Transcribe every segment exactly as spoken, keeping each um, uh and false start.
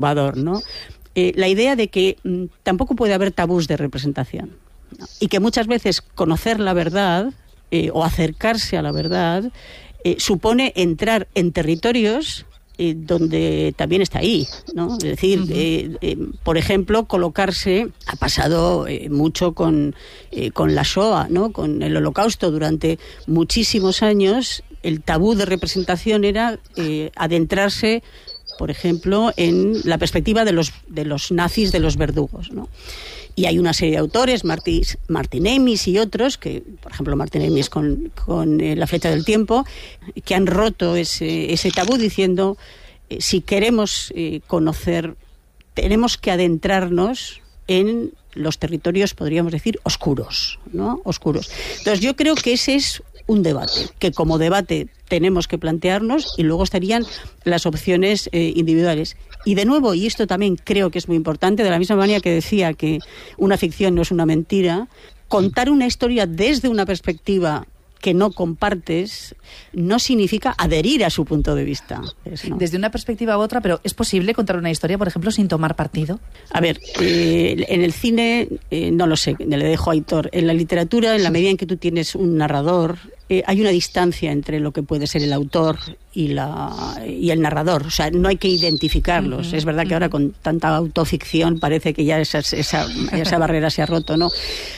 innovador, ¿no? Eh, la idea de que mm, tampoco puede haber tabús de representación, ¿no? Y que muchas veces conocer la verdad eh, o acercarse a la verdad eh, supone entrar en territorios eh, donde también está ahí, ¿no? Es decir, uh-huh. eh, eh, por ejemplo, colocarse, ha pasado eh, mucho con, eh, con la Shoah, ¿no? Con el Holocausto durante muchísimos años. El tabú de representación era eh, adentrarse, por ejemplo, en la perspectiva de los, de los nazis, de los verdugos, ¿no? Y hay una serie de autores, Martin, Martin Amis y otros, que, por ejemplo, Martin Amis con, con eh, La flecha del tiempo, que han roto ese, ese tabú diciendo, eh, si queremos eh, conocer, tenemos que adentrarnos en los territorios, podríamos decir, oscuros, ¿no? Oscuros. Entonces, yo creo que ese es un debate, que como debate tenemos que plantearnos, y luego estarían las opciones eh, individuales. Y de nuevo, y esto también creo que es muy importante, de la misma manera que decía que una ficción no es una mentira, contar una historia desde una perspectiva que no compartes no significa adherir a su punto de vista. Es, ¿no? Desde una perspectiva u otra, pero ¿es posible contar una historia, por ejemplo, sin tomar partido? A ver, eh, en el cine, eh, no lo sé, le dejo a Aitor. En la literatura, en la medida en que tú tienes un narrador, eh, hay una distancia entre lo que puede ser el autor y, la, y el narrador. O sea, no hay que identificarlos. Uh-huh. Es verdad que ahora con tanta autoficción parece que ya esa, esa, esa barrera se ha roto, ¿no?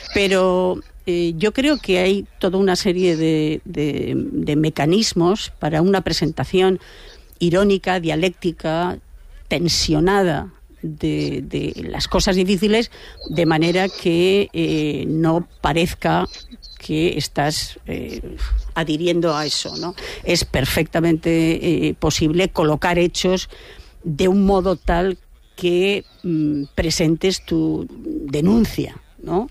Pero Eh, yo creo que hay toda una serie de, de, de mecanismos para una presentación irónica, dialéctica, tensionada de, de las cosas difíciles, de manera que eh, no parezca que estás eh, adhiriendo a eso, ¿no? Es perfectamente eh, posible colocar hechos de un modo tal que mm, presentes tu denuncia, ¿no?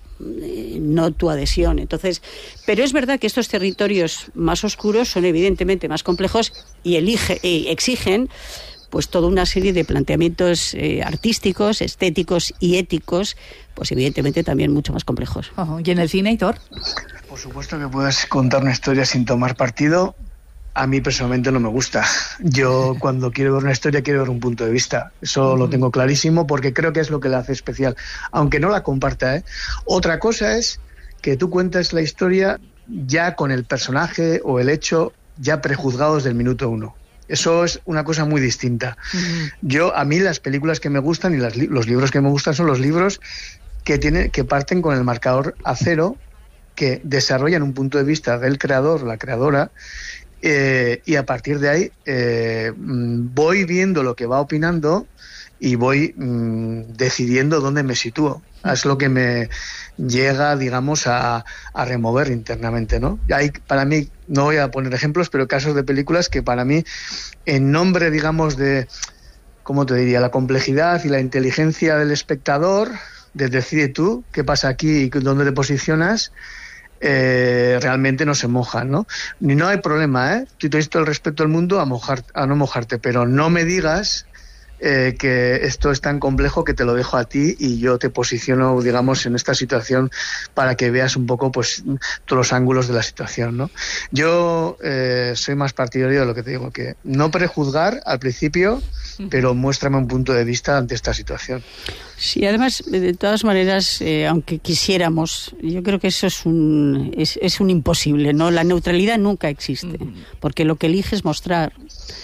No tu adhesión. Entonces, pero es verdad que estos territorios más oscuros son evidentemente más complejos y elige, eh, exigen pues toda una serie de planteamientos eh, artísticos, estéticos y éticos, pues evidentemente también mucho más complejos. Oh, ¿y en el cine, Aitor? Por supuesto que puedes contar una historia sin tomar partido. A mí personalmente no me gusta. Yo cuando quiero ver una historia quiero ver un punto de vista. Eso lo tengo clarísimo porque creo que es lo que la hace especial, aunque no la comparta, ¿eh? Otra cosa es que tú cuentes la historia ya con el personaje o el hecho ya prejuzgado desde el minuto uno. Eso es una cosa muy distinta. Uh-huh. Yo, a mí las películas que me gustan y las, los libros que me gustan son los libros que, tienen, que parten con el marcador a cero, que desarrollan un punto de vista del creador, la creadora, Eh, y a partir de ahí eh, voy viendo lo que va opinando y voy mm, decidiendo dónde me sitúo. Es lo que me llega, digamos, a, a remover internamente, ¿no? Hay, para mí, no voy a poner ejemplos, pero casos de películas que para mí, en nombre, digamos, de, ¿cómo te diría?, la complejidad y la inteligencia del espectador, de decide tú qué pasa aquí y dónde te posicionas, Eh, realmente no se mojan, ¿no? Ni no hay problema, ¿eh? Tú tienes todo el respeto del mundo a mojar, a no mojarte, pero no me digas eh, que esto es tan complejo que te lo dejo a ti y yo te posiciono, digamos, en esta situación para que veas un poco, pues, todos los ángulos de la situación, ¿no? Yo eh, soy más partidario de lo que te digo, que no prejuzgar al principio, pero muéstrame un punto de vista ante esta situación. Sí, además, de todas maneras, eh, aunque quisiéramos, yo creo que eso es un, es, es un imposible, ¿no? La neutralidad nunca existe, porque lo que eliges mostrar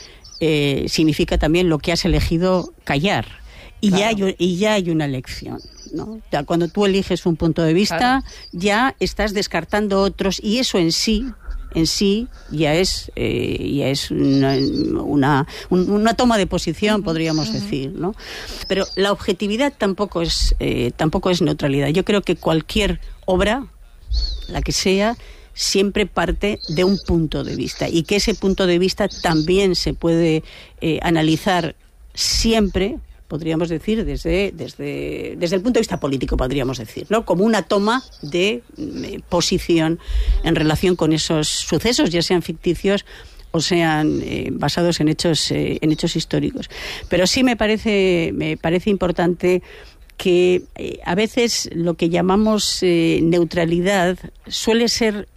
eh, significa también lo que has elegido callar, y, claro. ya, hay, y ya hay una elección, ¿no? Ya cuando tú eliges un punto de vista, claro, ya estás descartando otros, y eso en sí... en sí ya es eh, ya es una, una, una toma de posición, podríamos decir, ¿no? Pero la objetividad tampoco es eh, tampoco es neutralidad. Yo creo que cualquier obra, la que sea, siempre parte de un punto de vista, y que ese punto de vista también se puede eh, analizar siempre, podríamos decir, desde, desde, desde el punto de vista político, podríamos decir, ¿no? Como una toma de eh, posición en relación con esos sucesos, ya sean ficticios o sean eh, basados en hechos, eh, en hechos históricos. Pero sí me parece, me parece importante que eh, a veces lo que llamamos eh, neutralidad suele ser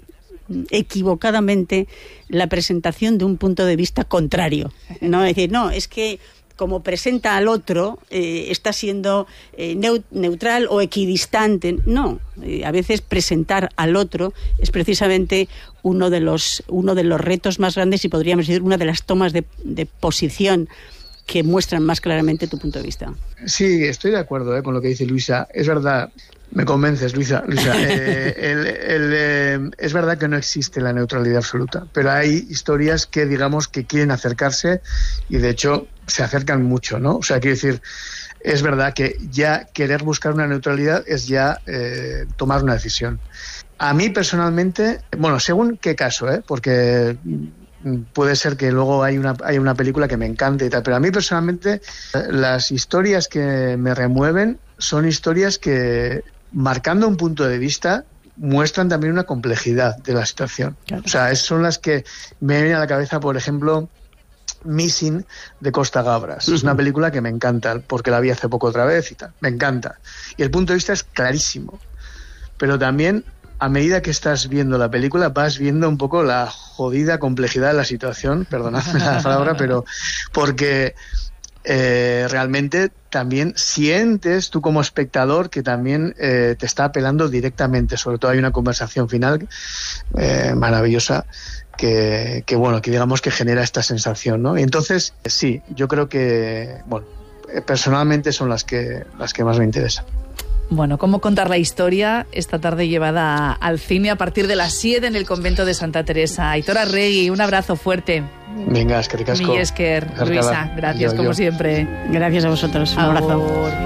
equivocadamente la presentación de un punto de vista contrario, ¿no? Es decir, no, es que como presenta al otro, eh, está siendo eh, neut- neutral o equidistante. No, eh, a veces presentar al otro es precisamente uno de los uno de los retos más grandes y podríamos decir una de las tomas de, de posición que muestran más claramente tu punto de vista. Sí, estoy de acuerdo eh, con lo que dice Luisa. Es verdad, me convences, Luisa. Luisa eh, el, el, eh, es verdad que no existe la neutralidad absoluta, pero hay historias que, digamos, que quieren acercarse y, de hecho, se acercan mucho, ¿no? O sea, quiero decir, es verdad que ya querer buscar una neutralidad es ya eh, tomar una decisión. A mí, personalmente, bueno, según qué caso, ¿eh? Porque puede ser que luego hay una, hay una película que me encante y tal, pero a mí personalmente las historias que me remueven son historias que, marcando un punto de vista, muestran también una complejidad de la situación. Claro. O sea, son las que me vienen a la cabeza, por ejemplo, Missing, de Costa Gabras. Uh-huh. Es una película que me encanta, porque la vi hace poco otra vez y tal. Me encanta. Y el punto de vista es clarísimo. Pero también, a medida que estás viendo la película, vas viendo un poco la jodida complejidad de la situación, perdonadme la palabra, pero porque eh, realmente también sientes tú como espectador que también eh, te está apelando directamente. Sobre todo hay una conversación final eh, maravillosa que, que, bueno, que digamos que genera esta sensación, ¿no? Y entonces, sí, yo creo que, bueno, personalmente son las que, las que más me interesan. Bueno, ¿cómo contar la historia? Esta tarde llevada al cine a partir de las siete en el convento de Santa Teresa. Aitor Arregui, un abrazo fuerte. Venga, es que ricasco. Miguel Esquer, Luisa, gracias yo, como yo. siempre. Gracias a vosotros, un abrazo.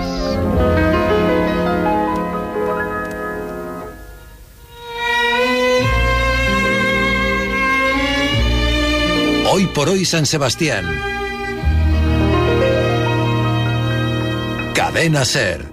Hoy por hoy San Sebastián. Cadena SER.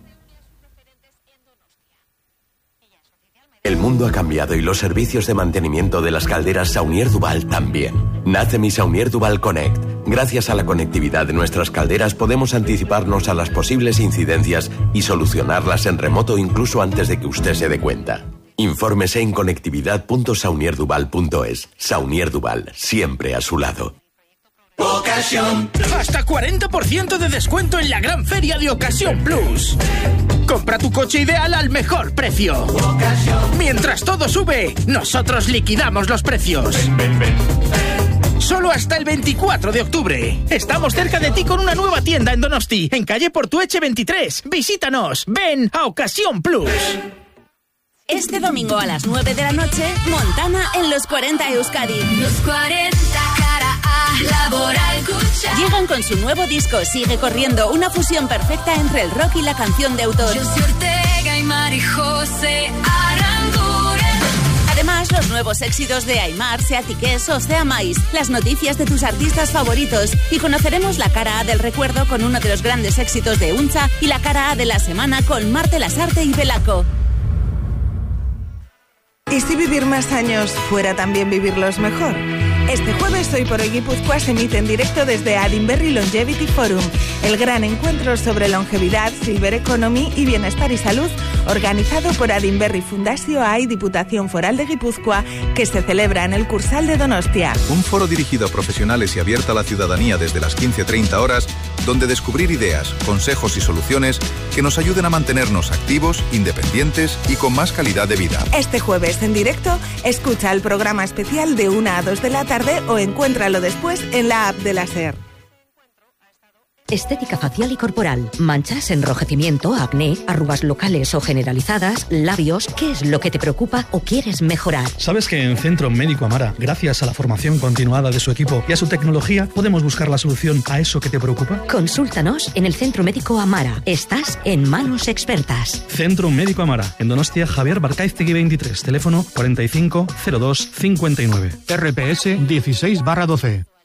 El mundo ha cambiado y los servicios de mantenimiento de las calderas Saunier Duval también. Nace mi Saunier Duval Connect. Gracias a la conectividad de nuestras calderas podemos anticiparnos a las posibles incidencias y solucionarlas en remoto incluso antes de que usted se dé cuenta. Infórmese en conectividad punto saunier duval punto es. Saunier Duval, siempre a su lado. Ocasión. Hasta cuarenta por ciento de descuento en la gran feria de Ocasión Plus. Compra tu coche ideal al mejor precio. Ocasión. Mientras todo sube, nosotros liquidamos los precios. Ven, ven, ven, ven. Solo hasta el veinticuatro de octubre. Estamos cerca de ti con una nueva tienda en Donosti, en calle Portueche veintitrés. Visítanos. Ven a Ocasión Plus. Este domingo a las nueve de la noche, Montana en los cuarenta Euskadi. Los cuarenta, cara A, Laboral Cucha. Llegan con su nuevo disco Sigue Corriendo, una fusión perfecta entre el rock y la canción de autor. Yo soy Ortega y Mari José Aranguren. Además, los nuevos éxitos de Aimar, Seatiques o Sea Mais, las noticias de tus artistas favoritos y conoceremos la cara A del recuerdo con uno de los grandes éxitos de Uncha y la cara A de la semana con Marte Lasarte y Belaco. ¿Y si vivir más años fuera también vivirlos mejor? Este jueves Hoy por Hoy Guipúzcoa se emite en directo desde Adinberri Longevity Forum, el gran encuentro sobre longevidad, silver economy y bienestar y salud, organizado por Adinberri Fundació A y Diputación Foral de Guipúzcoa, que se celebra en el Cursal de Donostia. Un foro dirigido a profesionales y abierto a la ciudadanía desde las quince treinta horas, donde descubrir ideas, consejos y soluciones que nos ayuden a mantenernos activos, independientes y con más calidad de vida. Este jueves en directo, escucha el programa especial de una a dos de la tarde o encuéntralo después en la app de la SER. Estética facial y corporal, manchas, enrojecimiento, acné, arrugas locales o generalizadas, labios. ¿Qué es lo que te preocupa o quieres mejorar? ¿Sabes que en Centro Médico Amara, gracias a la formación continuada de su equipo y a su tecnología, podemos buscar la solución a eso que te preocupa? Consúltanos en el Centro Médico Amara. Estás en manos expertas. Centro Médico Amara, en Donostia, Javier Barcaiztegui veintitrés, teléfono cuarenta y cinco cero dos cincuenta y nueve. R P S dieciséis barra doce.